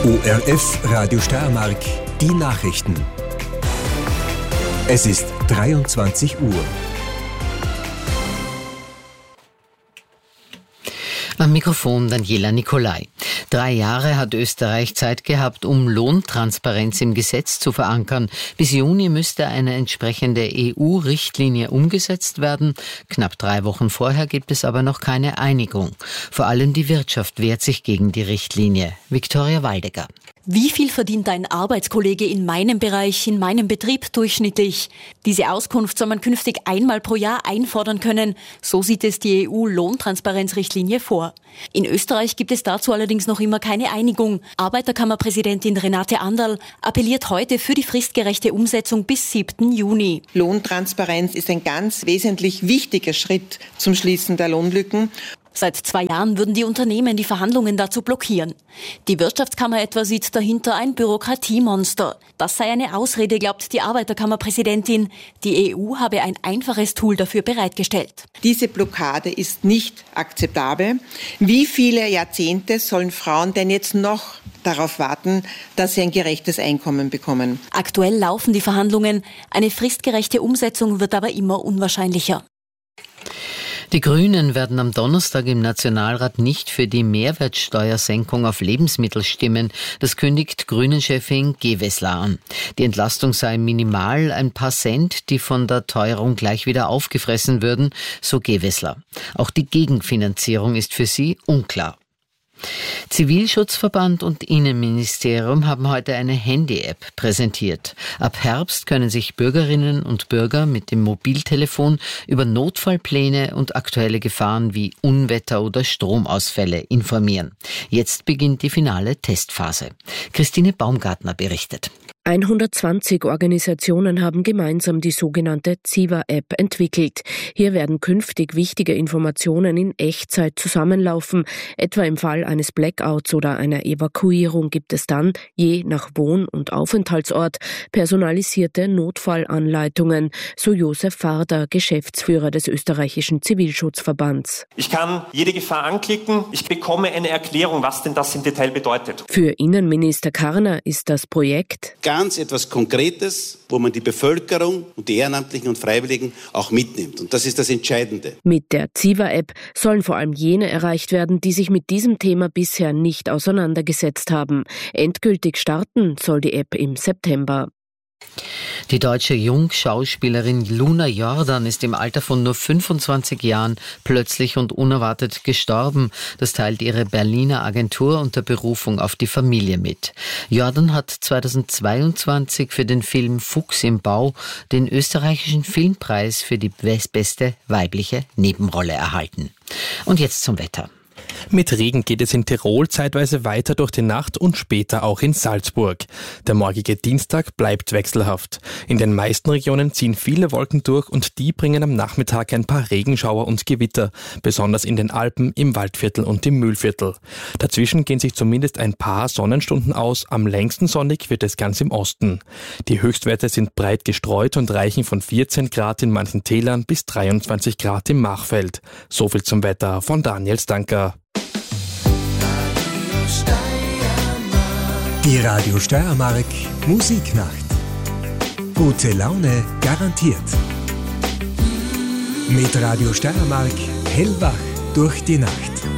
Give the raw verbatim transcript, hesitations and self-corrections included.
O R F Radio Steiermark, die Nachrichten. Es ist dreiundzwanzig Uhr. Am Mikrofon Daniela Nicolai. Drei Jahre hat Österreich Zeit gehabt, um Lohntransparenz im Gesetz zu verankern. Bis Juni müsste eine entsprechende E U-Richtlinie umgesetzt werden. Knapp drei Wochen vorher gibt es aber noch keine Einigung. Vor allem die Wirtschaft wehrt sich gegen die Richtlinie. Viktoria Waldegger. Wie viel verdient ein Arbeitskollege in meinem Bereich, in meinem Betrieb durchschnittlich? Diese Auskunft soll man künftig einmal pro Jahr einfordern können. So sieht es die E U-Lohntransparenzrichtlinie vor. In Österreich gibt es dazu allerdings noch immer keine Einigung. Arbeiterkammerpräsidentin Renate Anderl appelliert heute für die fristgerechte Umsetzung bis siebten Juni. Lohntransparenz ist ein ganz wesentlich wichtiger Schritt zum Schließen der Lohnlücken. Seit zwei Jahren würden die Unternehmen die Verhandlungen dazu blockieren. Die Wirtschaftskammer etwa sieht dahinter ein Bürokratiemonster. Das sei eine Ausrede, glaubt die Arbeiterkammerpräsidentin. Die E U habe ein einfaches Tool dafür bereitgestellt. Diese Blockade ist nicht akzeptabel. Wie viele Jahrzehnte sollen Frauen denn jetzt noch darauf warten, dass sie ein gerechtes Einkommen bekommen? Aktuell laufen die Verhandlungen. Eine fristgerechte Umsetzung wird aber immer unwahrscheinlicher. Die Grünen werden am Donnerstag im Nationalrat nicht für die Mehrwertsteuersenkung auf Lebensmittel stimmen. Das kündigt Grünen-Chefin Gewessler an. Die Entlastung sei minimal, ein paar Cent, die von der Teuerung gleich wieder aufgefressen würden, so Gewessler. Auch die Gegenfinanzierung ist für sie unklar. Zivilschutzverband und Innenministerium haben heute eine Handy-App präsentiert. Ab Herbst können sich Bürgerinnen und Bürger mit dem Mobiltelefon über Notfallpläne und aktuelle Gefahren wie Unwetter oder Stromausfälle informieren. Jetzt beginnt die finale Testphase. Christine Baumgartner berichtet. hundertzwanzig Organisationen haben gemeinsam die sogenannte Ziva-App entwickelt. Hier werden künftig wichtige Informationen in Echtzeit zusammenlaufen. Etwa im Fall eines Blackouts oder einer Evakuierung gibt es dann, je nach Wohn- und Aufenthaltsort, personalisierte Notfallanleitungen, so Josef Farder, Geschäftsführer des österreichischen Zivilschutzverbands. Ich kann jede Gefahr anklicken, ich bekomme eine Erklärung, was denn das im Detail bedeutet. Für Innenminister Karner ist das Projekt ganz etwas Konkretes, wo man die Bevölkerung und die Ehrenamtlichen und Freiwilligen auch mitnimmt. Und das ist das Entscheidende. Mit der Ziva-App sollen vor allem jene erreicht werden, die sich mit diesem Thema bisher nicht auseinandergesetzt haben. Endgültig starten soll die App im September. Die deutsche Jungschauspielerin Luna Jordan ist im Alter von nur fünfundzwanzig Jahren plötzlich und unerwartet gestorben. Das teilt ihre Berliner Agentur unter Berufung auf die Familie mit. Jordan hat zweitausendzweiundzwanzig für den Film Fuchs im Bau den österreichischen Filmpreis für die beste weibliche Nebenrolle erhalten. Und jetzt zum Wetter. Mit Regen geht es in Tirol zeitweise weiter durch die Nacht und später auch in Salzburg. Der morgige Dienstag bleibt wechselhaft. In den meisten Regionen ziehen viele Wolken durch und die bringen am Nachmittag ein paar Regenschauer und Gewitter, besonders in den Alpen, im Waldviertel und im Mühlviertel. Dazwischen gehen sich zumindest ein paar Sonnenstunden aus, am längsten sonnig wird es ganz im Osten. Die Höchstwerte sind breit gestreut und reichen von vierzehn Grad in manchen Tälern bis dreiundzwanzig Grad im Machfeld. Soviel zum Wetter von Daniel Stanker. Die Radio Steiermark Musiknacht. Gute Laune garantiert. Mit Radio Steiermark hellwach durch die Nacht.